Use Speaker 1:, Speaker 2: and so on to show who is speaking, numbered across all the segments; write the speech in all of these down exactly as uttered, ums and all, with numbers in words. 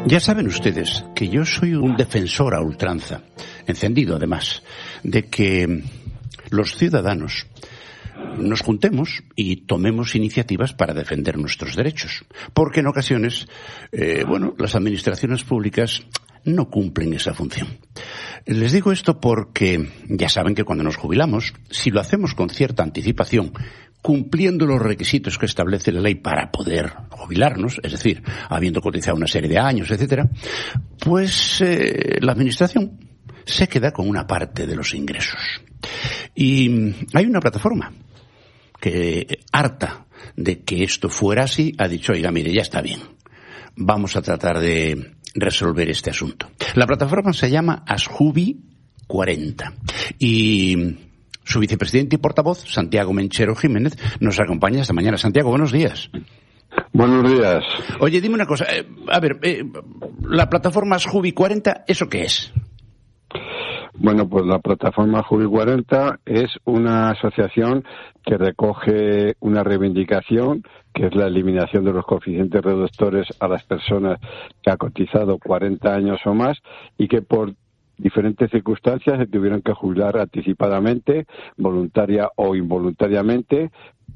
Speaker 1: Ya saben ustedes que yo soy un defensor a ultranza, encendido además, de que los ciudadanos nos juntemos y tomemos iniciativas para defender nuestros derechos. Porque en ocasiones, eh, bueno, las administraciones públicas no cumplen esa función. Les digo esto porque ya saben que cuando nos jubilamos, si lo hacemos con cierta anticipación, cumpliendo los requisitos que establece la ley para poder jubilarnos, es decir, habiendo cotizado una serie de años, etcétera, pues eh, la administración se queda con una parte de los ingresos. Y hay una plataforma que, harta de que esto fuera así, ha dicho, oiga, mire, ya está bien, vamos a tratar de resolver este asunto. La plataforma se llama Asjubi cuarenta y su vicepresidente y portavoz, Santiago Menchero Jiménez, nos acompaña esta mañana. Santiago, buenos días.
Speaker 2: Buenos días.
Speaker 1: Oye, dime una cosa. Eh, a ver, eh, la plataforma Asjubi cuarenta, ¿eso qué es?
Speaker 2: Bueno, pues la plataforma Asjubi cuarenta es una asociación que recoge una reivindicación, que es la eliminación de los coeficientes reductores a las personas que han cotizado cuarenta años o más y que por diferentes circunstancias se tuvieron que jubilar anticipadamente, voluntaria o involuntariamente,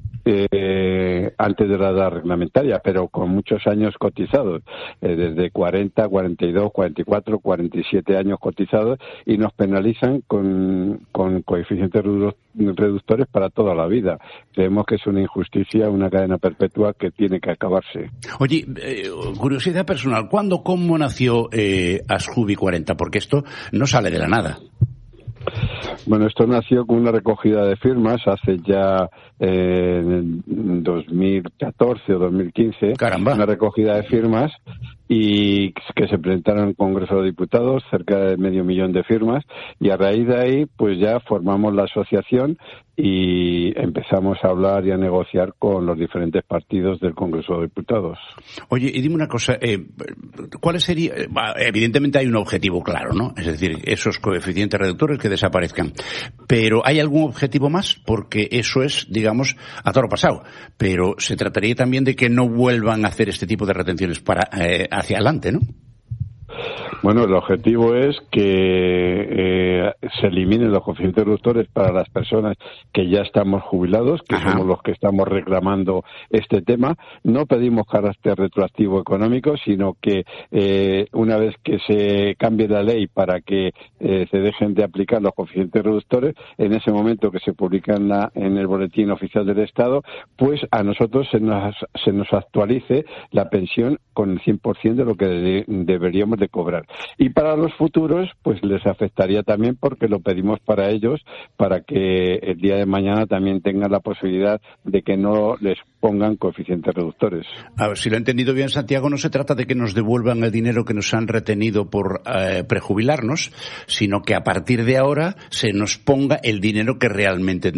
Speaker 2: eh, antes de la edad reglamentaria, pero con muchos años cotizados, eh, desde cuarenta, cuarenta y dos, cuarenta y cuatro, cuarenta y siete años cotizados, y nos penalizan con, con coeficientes reductores para toda la vida. Creemos que es una injusticia, una cadena perpetua que tiene que acabarse.
Speaker 1: Oye, eh, curiosidad personal, ¿cuándo, cómo nació eh, Asjubi cuarenta? Porque esto no sale de la nada.
Speaker 2: Bueno, esto nació con una recogida de firmas hace ya eh, en dos mil catorce o dos mil quince.
Speaker 1: Caramba.
Speaker 2: Una recogida de firmas y que se presentaron en el Congreso de Diputados, cerca de medio millón de firmas, y a raíz de ahí pues ya formamos la asociación y empezamos a hablar y a negociar con los diferentes partidos del Congreso de Diputados.
Speaker 1: Oye, y dime una cosa, eh, ¿cuál sería? Evidentemente hay un objetivo claro, ¿no? Es decir, esos coeficientes reductores que desaparezcan. Pero ¿hay algún objetivo más? Porque eso es, digamos, a toro pasado. Pero se trataría también de que no vuelvan a hacer este tipo de retenciones para eh, hacia adelante, ¿no?
Speaker 2: Bueno, el objetivo es que eh, se eliminen los coeficientes reductores para las personas que ya estamos jubilados, que Ajá. somos los que estamos reclamando este tema. No pedimos carácter retroactivo económico, sino que eh, una vez que se cambie la ley para que eh, se dejen de aplicar los coeficientes reductores, en ese momento que se publica en, la, en el Boletín Oficial del Estado, pues a nosotros se nos, se nos actualice la pensión con el cien por ciento de lo que de, deberíamos de cobrar. Y para los futuros, pues les afectaría también porque lo pedimos para ellos, para que el día de mañana también tengan la posibilidad de que no les pongan coeficientes reductores.
Speaker 1: A ver, si lo he entendido bien, Santiago, no se trata de que nos devuelvan el dinero que nos han retenido por eh, prejubilarnos, sino que a partir de ahora se nos ponga el dinero que realmente,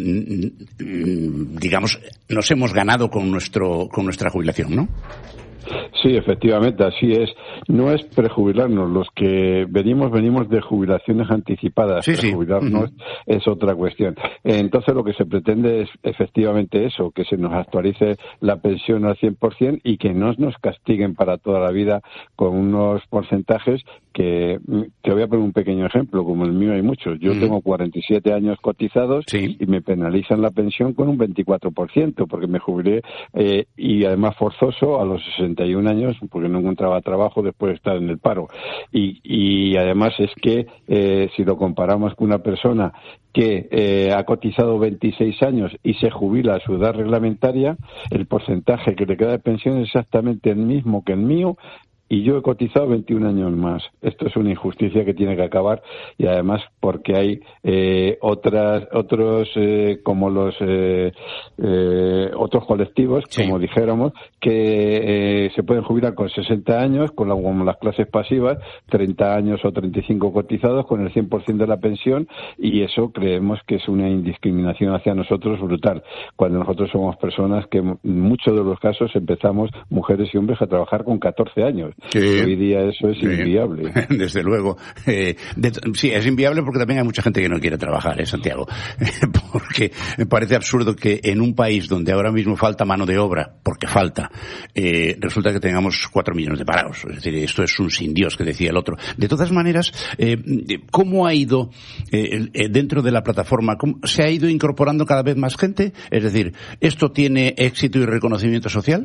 Speaker 1: digamos, nos hemos ganado con nuestro con nuestra jubilación, ¿no?
Speaker 2: Sí, efectivamente, así es. No es prejubilarnos. Los que venimos, venimos de jubilaciones anticipadas.
Speaker 1: Sí,
Speaker 2: prejubilarnos
Speaker 1: sí. Uh-huh.
Speaker 2: es otra cuestión. Entonces, lo que se pretende es efectivamente eso, que se nos actualice la pensión al cien por ciento y que no nos castiguen para toda la vida con unos porcentajes que... Te voy a poner un pequeño ejemplo, como el mío hay muchos. Yo uh-huh. tengo cuarenta y siete años cotizados
Speaker 1: sí.
Speaker 2: y me penalizan la pensión con un veinticuatro por ciento porque me jubilé eh, y además forzoso a los sesenta y un años porque no encontraba trabajo después de estar en el paro. Y, y además es que eh, si lo comparamos con una persona que eh, ha cotizado veintiséis años y se jubila a su edad reglamentaria, el porcentaje que le queda de pensión es exactamente el mismo que el mío, y yo he cotizado veintiún años más. Esto es una injusticia que tiene que acabar, y además porque hay eh, otras otros eh, como los eh, eh, otros colectivos, sí. como dijéramos, que eh, se pueden jubilar con sesenta años, con la, como las clases pasivas, treinta años o treinta y cinco cotizados con el cien por ciento de la pensión, y eso creemos que es una indiscriminación hacia nosotros brutal, cuando nosotros somos personas que en muchos de los casos empezamos, mujeres y hombres, a trabajar con catorce años.
Speaker 1: Sí.
Speaker 2: Hoy día eso es sí. inviable.
Speaker 1: Desde luego. Eh, de, sí, es inviable porque también hay mucha gente que no quiere trabajar, ¿eh, Santiago? Porque me parece absurdo que en un país donde ahora mismo falta mano de obra, porque falta, eh, resulta que tengamos cuatro millones de parados. Es decir, esto es un sin Dios, que decía el otro. De todas maneras, eh, ¿cómo ha ido eh, dentro de la plataforma? ¿Cómo se ha ido incorporando cada vez más gente? Es decir, ¿esto tiene éxito y reconocimiento social?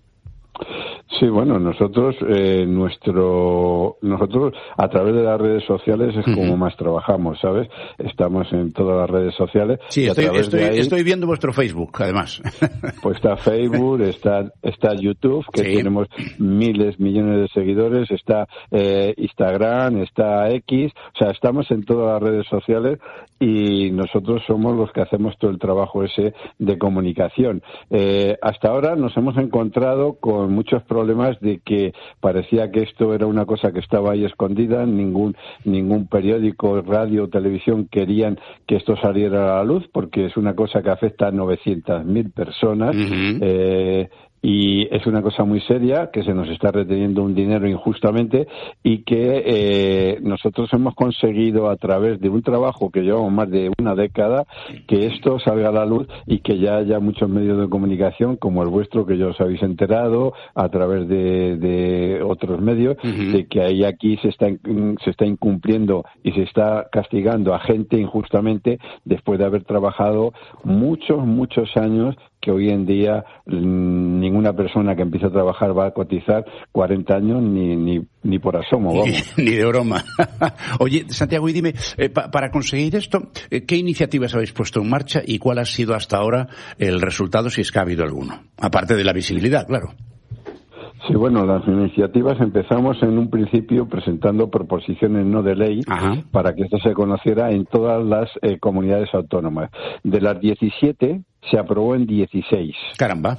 Speaker 2: Sí, bueno, nosotros, eh, nuestro, nosotros a través de las redes sociales es como uh-huh. más trabajamos, ¿sabes? Estamos en todas las redes sociales.
Speaker 1: Sí, estoy, estoy, ahí, estoy viendo vuestro Facebook, además.
Speaker 2: Pues está Facebook, está, está YouTube, que sí. tenemos miles, millones de seguidores, está eh, Instagram, está X, o sea, estamos en todas las redes sociales y nosotros somos los que hacemos todo el trabajo ese de comunicación. Eh, hasta ahora nos hemos encontrado con muchos problemas de que parecía que esto era una cosa que estaba ahí escondida, ningún ningún periódico, radio o televisión querían que esto saliera a la luz porque es una cosa que afecta a novecientas mil personas. Uh-huh. eh, Y es una cosa muy seria, que se nos está reteniendo un dinero injustamente y que eh, nosotros hemos conseguido a través de un trabajo que llevamos más de una década que esto salga a la luz y que ya haya muchos medios de comunicación como el vuestro, que ya os habéis enterado a través de, de otros medios, uh-huh. de que ahí aquí se está, se está incumpliendo y se está castigando a gente injustamente después de haber trabajado muchos, muchos años, que hoy en día ninguna persona que empiece a trabajar va a cotizar cuarenta años ni ni ni por asomo, vamos.
Speaker 1: Ni, ni de broma. Oye, Santiago, y dime, eh, pa, para conseguir esto, eh, ¿qué iniciativas habéis puesto en marcha y cuál ha sido hasta ahora el resultado, si es que ha habido alguno? Aparte de la visibilidad, claro.
Speaker 2: Sí, bueno, las iniciativas empezamos en un principio presentando proposiciones no de ley. Ajá. Para que esto se conociera en todas las eh, comunidades autónomas. De las diecisiete se aprobó en dieciséis.
Speaker 1: Caramba.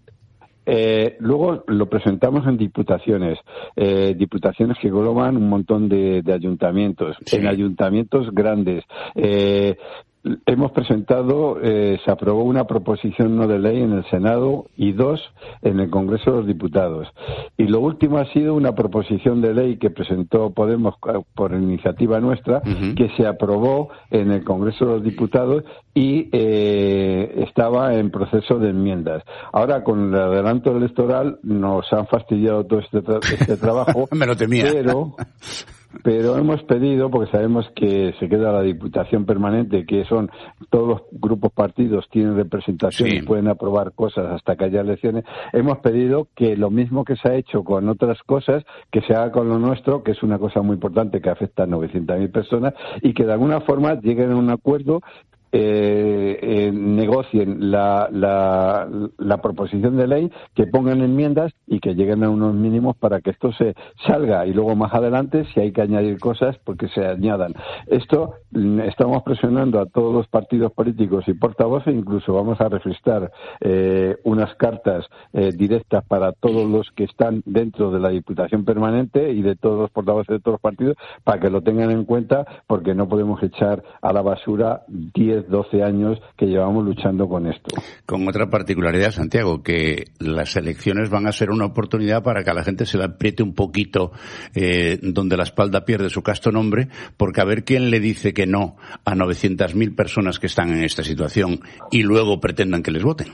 Speaker 2: Eh, luego lo presentamos en diputaciones, eh, diputaciones que engloban un montón de, de ayuntamientos, sí. En ayuntamientos grandes. Eh, Hemos presentado, eh, se aprobó una proposición no de ley en el Senado y dos en el Congreso de los Diputados. Y lo último ha sido una proposición de ley que presentó Podemos por iniciativa nuestra, uh-huh. que se aprobó en el Congreso de los Diputados y eh, estaba en proceso de enmiendas. Ahora, con el adelanto electoral, nos han fastidiado todo este, tra- este trabajo.
Speaker 1: Me lo temía.
Speaker 2: Pero... Pero hemos pedido, porque sabemos que se queda la Diputación Permanente, que son todos los grupos partidos tienen representación sí. y pueden aprobar cosas hasta que haya elecciones, hemos pedido que lo mismo que se ha hecho con otras cosas, que se haga con lo nuestro, que es una cosa muy importante que afecta a novecientas mil personas, y que de alguna forma lleguen a un acuerdo. Eh, eh, negocien la, la, la proposición de ley, que pongan enmiendas y que lleguen a unos mínimos para que esto se salga y luego más adelante, si hay que añadir cosas, porque se añadan. Esto estamos presionando a todos los partidos políticos y portavoces, incluso vamos a registrar eh, unas cartas eh, directas para todos los que están dentro de la Diputación Permanente y de todos los portavoces de todos los partidos, para que lo tengan en cuenta, porque no podemos echar a la basura diez, doce años que llevamos luchando con esto.
Speaker 1: Con otra particularidad, Santiago, que las elecciones van a ser una oportunidad para que a la gente se le apriete un poquito eh, donde la espalda pierde su casto nombre, porque a ver quién le dice que no a novecientas mil personas que están en esta situación y luego pretendan que les voten.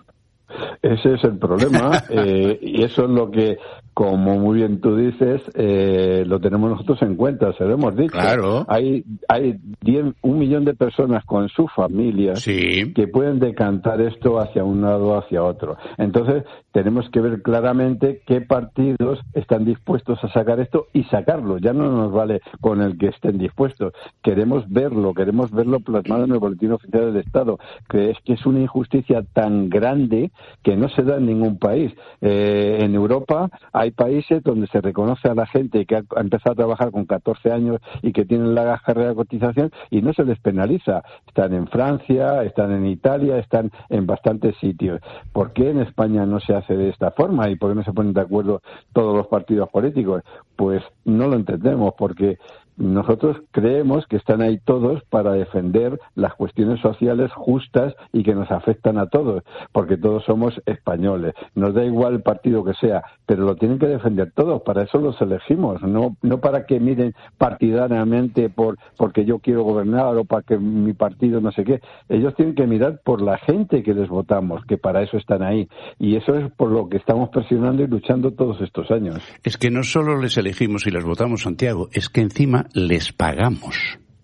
Speaker 2: Ese es el problema eh, y eso es lo que, como muy bien tú dices, eh, lo tenemos nosotros en cuenta, se lo hemos dicho.
Speaker 1: Claro.
Speaker 2: Hay hay diez, un millón de personas con sus familias
Speaker 1: sí.
Speaker 2: que pueden decantar esto hacia un lado o hacia otro. Entonces, tenemos que ver claramente qué partidos están dispuestos a sacar esto y sacarlo. Ya no nos vale con el que estén dispuestos. Queremos verlo, queremos verlo plasmado en el Boletín Oficial del Estado, que es que es una injusticia tan grande que no se da en ningún país. Eh, en Europa hay países donde se reconoce a la gente que ha empezado a trabajar con catorce años y que tienen la carrera de cotización y no se les penaliza. Están en Francia, están en Italia, están en bastantes sitios. ¿Por qué en España no se hace de esta forma y por qué no se ponen de acuerdo todos los partidos políticos? Pues no lo entendemos, porque nosotros creemos que están ahí todos para defender las cuestiones sociales justas y que nos afectan a todos, porque todos somos españoles. Nos da igual el partido que sea, pero lo tienen que defender todos, para eso los elegimos, no no para que miren partidariamente por porque yo quiero gobernar o para que mi partido no sé qué. Ellos tienen que mirar por la gente que les votamos, que para eso están ahí. Y eso es por lo que estamos presionando y luchando todos estos años.
Speaker 1: Es que no solo les elegimos y les votamos, Santiago, es que encima les pagamos.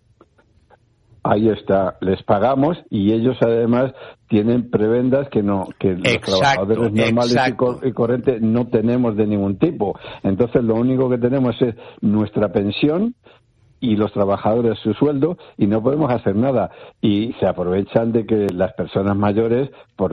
Speaker 2: Ahí está, les pagamos y ellos además tienen prebendas que no que los exacto, trabajadores normales y, cor- y corrientes no tenemos de ningún tipo. Entonces lo único que tenemos es nuestra pensión y los trabajadores su sueldo y no podemos hacer nada. Y se aprovechan de que las personas mayores,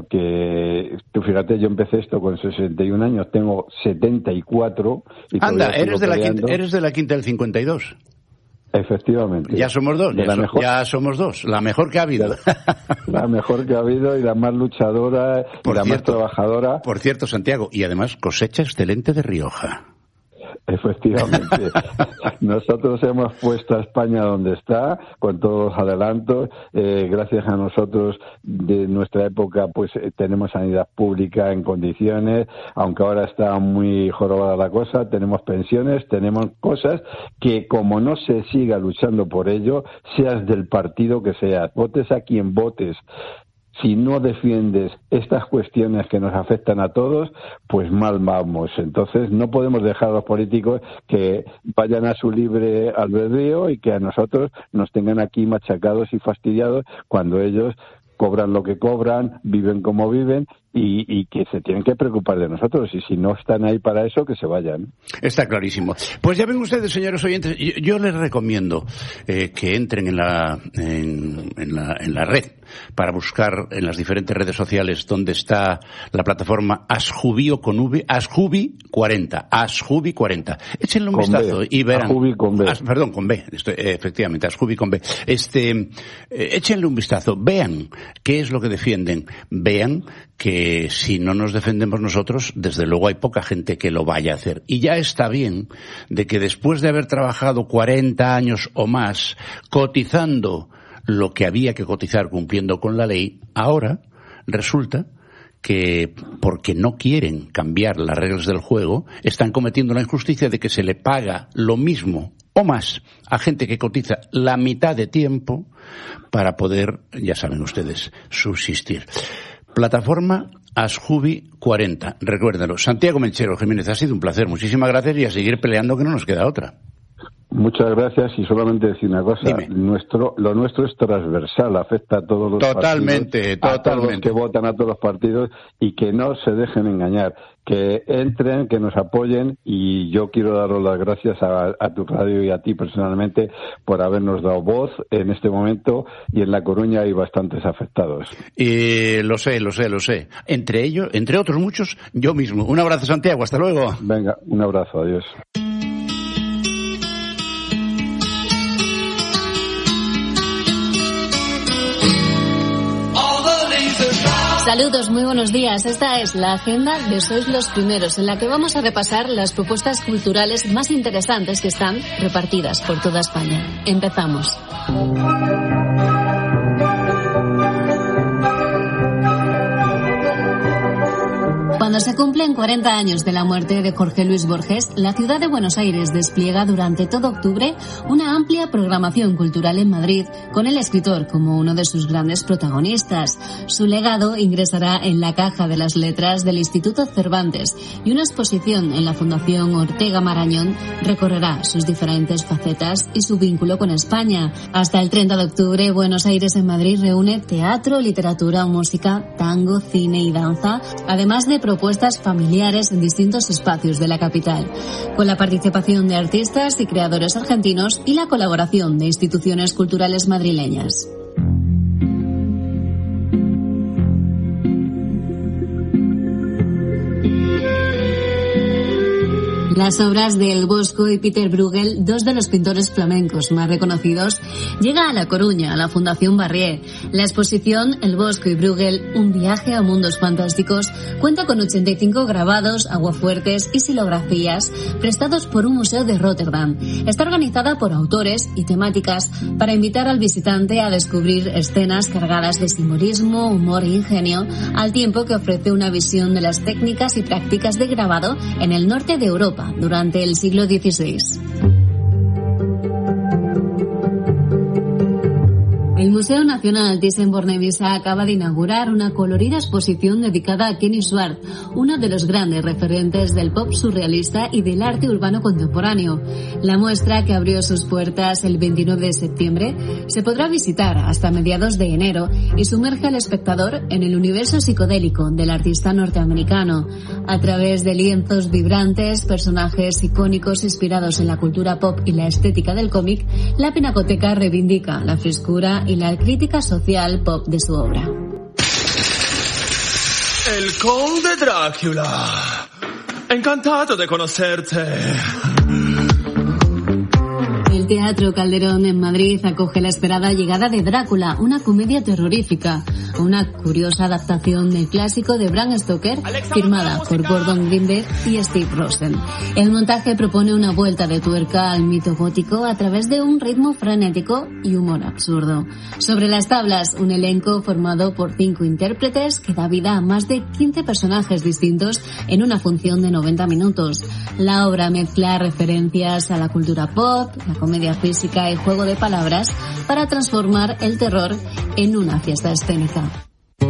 Speaker 2: porque tú fíjate, yo empecé esto con sesenta y un años, tengo setenta y cuatro. Y
Speaker 1: anda, eres de, la quinta, eres de la quinta del cincuenta y dos.
Speaker 2: Efectivamente.
Speaker 1: Ya somos dos, ya, so, mejor, ya somos dos, la mejor que ha habido.
Speaker 2: La, la mejor que ha habido y la más luchadora y la cierto, más trabajadora.
Speaker 1: Por cierto, Santiago, y además cosecha excelente de Rioja.
Speaker 2: Efectivamente. Nosotros hemos puesto a España donde está, con todos los adelantos. Eh, gracias a nosotros, de nuestra época, pues eh, tenemos sanidad pública en condiciones, aunque ahora está muy jorobada la cosa. Tenemos pensiones, tenemos cosas que, como no se siga luchando por ello, seas del partido que seas, votes a quien votes, si no defiendes estas cuestiones que nos afectan a todos, pues mal vamos. Entonces no podemos dejar a los políticos que vayan a su libre albedrío y que a nosotros nos tengan aquí machacados y fastidiados cuando ellos cobran lo que cobran, viven como viven y, y que se tienen que preocupar de nosotros. Y si no están ahí para eso, que se vayan.
Speaker 1: Está clarísimo. Pues ya ven ustedes, señores oyentes, yo, yo les recomiendo eh, que entren en la, en, en, la, en la red para buscar en las diferentes redes sociales donde está la plataforma Asjubio con V, Asjubi cuarenta, Asjubi cuarenta. Échenle un con vistazo B. y verán.
Speaker 2: Asjubi con B.
Speaker 1: As, perdón, con B, estoy, eh, efectivamente, Asjubi con B. Este, eh, échenle un vistazo, vean qué es lo que defienden, vean que si no nos defendemos nosotros, desde luego hay poca gente que lo vaya a hacer. Y ya está bien de que después de haber trabajado cuarenta años o más cotizando lo que había que cotizar cumpliendo con la ley, ahora resulta que porque no quieren cambiar las reglas del juego, están cometiendo la injusticia de que se le paga lo mismo o más a gente que cotiza la mitad de tiempo para poder, ya saben ustedes, subsistir. Plataforma Asjubi cuarenta, recuérdenlo. Santiago Menchero Jiménez, ha sido un placer, muchísimas gracias y a seguir peleando, que no nos queda otra.
Speaker 2: Muchas gracias y solamente decir una cosa.
Speaker 1: Dime.
Speaker 2: Nuestro, lo nuestro es transversal, afecta a todos los
Speaker 1: totalmente,
Speaker 2: partidos,
Speaker 1: totalmente.
Speaker 2: a todos los que votan, a todos los partidos y que no se dejen engañar, que entren, que nos apoyen y yo quiero daros las gracias a, a tu radio y a ti personalmente por habernos dado voz en este momento y en La Coruña hay bastantes afectados.
Speaker 1: Y lo sé, lo sé, lo sé. Entre ellos, entre otros muchos, yo mismo. Un abrazo, Santiago, hasta luego.
Speaker 2: Venga, un abrazo, adiós.
Speaker 3: Saludos, muy buenos días. Esta es la agenda de Sois los Primeros, en la que vamos a repasar las propuestas culturales más interesantes que están repartidas por toda España. Empezamos. Cuando se cumplen cuarenta años de la muerte de Jorge Luis Borges, la ciudad de Buenos Aires despliega durante todo octubre una amplia programación cultural en Madrid, con el escritor como uno de sus grandes protagonistas. Su legado ingresará en la caja de las letras del Instituto Cervantes y una exposición en la Fundación Ortega Marañón recorrerá sus diferentes facetas y su vínculo con España. Hasta el treinta de octubre, Buenos Aires en Madrid reúne teatro, literatura, música, tango, cine y danza, además de propuestas familiares en distintos espacios de la capital, con la participación de artistas y creadores argentinos y la colaboración de instituciones culturales madrileñas. Las obras de El Bosco y Peter Bruegel, dos de los pintores flamencos más reconocidos, llega a La Coruña, a la Fundación Barrié. La exposición El Bosco y Bruegel, un viaje a mundos fantásticos, cuenta con ochenta y cinco grabados, aguafuertes y silografías prestados por un museo de Rotterdam. Está organizada por autores y temáticas para invitar al visitante a descubrir escenas cargadas de simbolismo, humor e ingenio, al tiempo que ofrece una visión de las técnicas y prácticas de grabado en el norte de Europa durante el siglo dieciséis. El Museo Nacional Thyssen-Bornemisza acaba de inaugurar una colorida exposición dedicada a Kenny Schwarz, uno de los grandes referentes del pop surrealista y del arte urbano contemporáneo. La muestra, que abrió sus puertas el veintinueve de septiembre, se podrá visitar hasta mediados de enero y sumerge al espectador en el universo psicodélico del artista norteamericano. A través de lienzos vibrantes, personajes icónicos inspirados en la cultura pop y la estética del cómic, la Pinacoteca reivindica la frescura y la crítica social pop de su obra.
Speaker 4: El Conde Drácula. Encantado de conocerte.
Speaker 3: El Teatro Calderón en Madrid acoge la esperada llegada de Drácula, una comedia terrorífica, una curiosa adaptación del clásico de Bram Stoker, firmada por Gordon Greenberg y Steve Rosen. El montaje propone una vuelta de tuerca al mito gótico a través de un ritmo frenético y humor absurdo. Sobre las tablas, un elenco formado por cinco intérpretes que da vida a más de quince personajes distintos en una función de noventa minutos. La obra mezcla referencias a la cultura pop, la comedia física y juego de palabras para transformar el terror en una fiesta escénica.